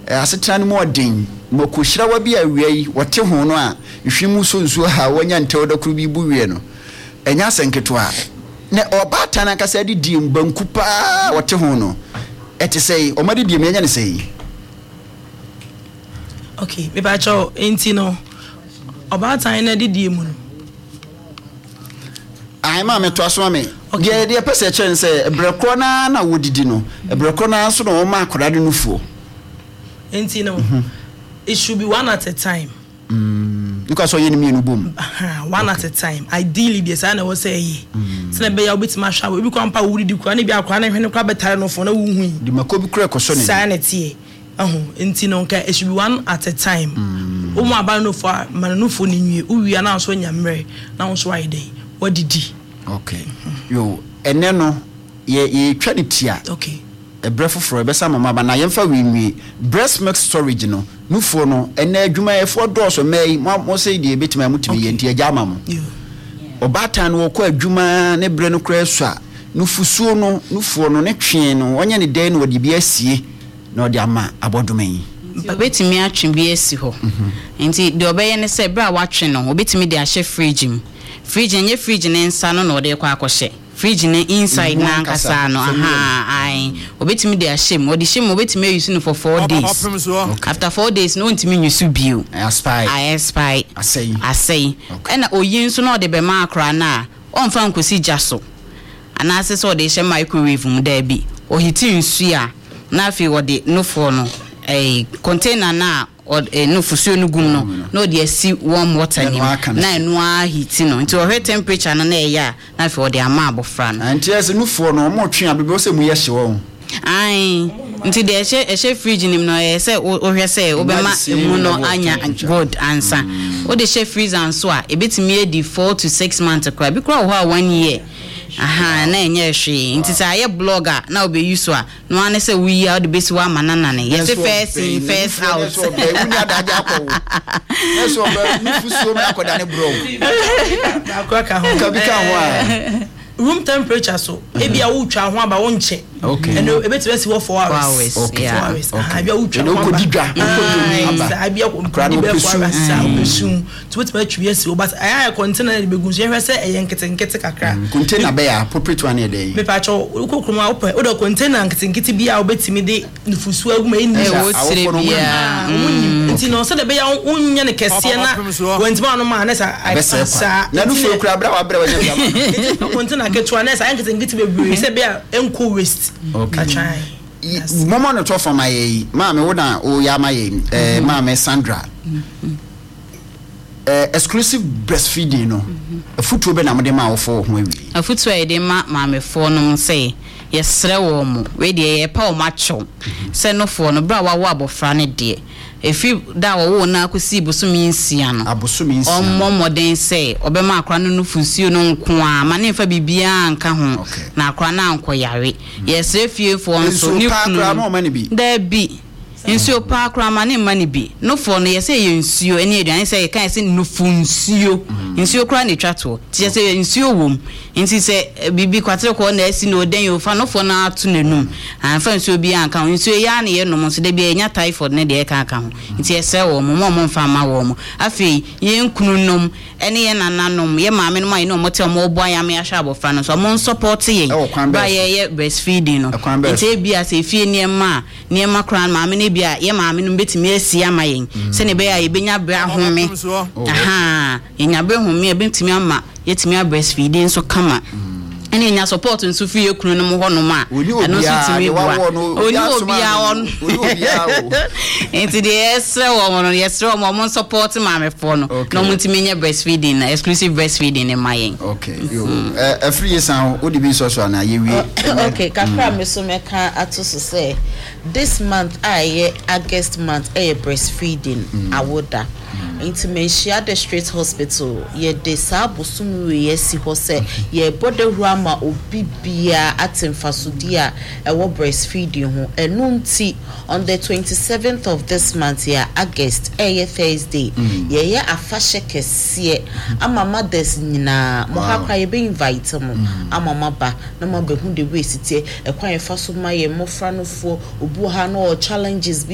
asetra no modin mokohira wa bi awiai wote ho no a hwimu so nsuo ha wanya ntew kru bi buwie no enya senketo a ne obata na kasa didi mbanku pa wote ho no ete sei o made die menya ne sei okay me ba cho enti no obata na didi mu no ai ma me to aso me de pese chen say ebrekro na wodidi no ebrekro na so no ma akorade no fuo enti no it should be one at a time because so yeni mienu bom one at a time ideally the say na wo say yi se na be ya obitima hwa we bi kwampa wuridi kwa na bi akwa na hwene kwa betare no fo na wo hu di makobi kura koso ne sanity enti no nka it should be one at a time o mo aba no fo man fo ni nwie uwia na so nyamre na wo so aide wadidi okay yo ene no ye twa ne tia okay breath for besa mama ba na yemfa we breast milk storage no nufo no ene adwuma efo dɔɔso mai mo say de betima mutimi ye ntia gya mama obata no ko adwuma ne bre no kra so a nufusuo no nufo no ne twe no onye ne den no odi bi asie na odi ama abodoman betimi atwe bi asi ho nti de obeye ne se bra watwe no obetimi de ahye fridge nye fridge ne nsa no na odi kwa akɔhye fridge ne inside na nkasa no ai obetimi de ahye odi hye obetimi use no for 4 days after 4 days no ntimi nyusu bio I spy asay ena oyin so na odi be ma akra na onfa nkosi jaso ana ase so odi hye microwave mu da bi o hiti nsu a na afi odi no for no container na no fusuo no gum no no de asi warm water ni na enu a heat no nti o temperature na na eya na fi o de ama abofra no anti ese no fuo no mo twe abebe o se mu ye hye wo ai nti de ehye fridge nim no se o hwe se o be ma emu no anya good answer o de hye freezer anso a ebetimi edi 4 to 6 months akra bi kra ho a 1 year na enye hwe nti sa ye blogger na obeyiso a no ane se wi a de besi wa manana ne yes first out so be uni adaje akwo so be nufuso me akoda ne bro akwa ka ho ka bi ka ho a room temperature so ebi a wutwa ho aba wo nche eno ebetime si wo 4 hours okay 4 hours abi a wutwa no ko didwa abi a ko be 4 hours sa obesun to betime atwi asi obat aya container de begun so hwe se eye nkete kakra container be ya appropriate one e dey me pa cho ukokroma open o do container nkete bi a obetime de nufusu aguma eni wo sire bia nti no so de be ya unya ne kese na wantima no ma na sa na nufu kura bra wa bra wa nyama container ketwa na sa nkete bebre se be a enko waste okay mama no to for my mama wo na o ya my mama Sandra exclusive breastfeeding no afutuo be na mo de ma wo fo ho awi afutuo e de ma mama fo no say yesre wo mo we de ye pa o macho se no fo no bra wa wo abofra ne de efi da wo na akosi bosumi nsia no abosumi nsia ommoden say obema akra no nufusuo no nko a ma ne fa bibia nka ho na akra na anko yare yesre fie fo nso ni kunu da bi nsuo pa akra ma ne mani bi no fo no yese ye nsuo ene aduane say kan se nufunsuo nsuo kra ne twato ti yese nsuo wom nti se bibi kwatere ko na asi no den yo fa no fo na ato nanum anfa nsuo bi anka nsuo ya na ye no so de bi enya typhoid ne de ka aka ho nti yese wo mo mfa ma wo mo afei ye nkunu nom ene ye nananom ye maame no mai no mo te mo bo aya me ahwa abofra no so mo support ye ba ye breastfeeding no nti bi ase fie niema kra maame ne bia ye maame no betimi asi amayen se ne be ya ye benya bra home yenya bra home betimi ama yetimi breastfeeding so kama ene nya support nso fi ekunu no mo hono ma eno so timi bua oni obia on enti de yesre wo mo support maame fo no no mo timi nya breastfeeding exclusive breastfeeding in mayen okay yo free yesan odi bi so na ye wi okay kakra me so meka atoso say this month August month breastfeeding awoda into Menshia District Hospital ye de sabusum we yesi ho se ye bode huama obibia atemfasudia ewo breastfeeding ho enunti on the 27th of this month here August Thursday ye afashe kese amama des nyina mo hakwa ye be invite mo amama ba na ma be hu de we sitie ekwan faso ma ye mofra no fo obu ha no challenges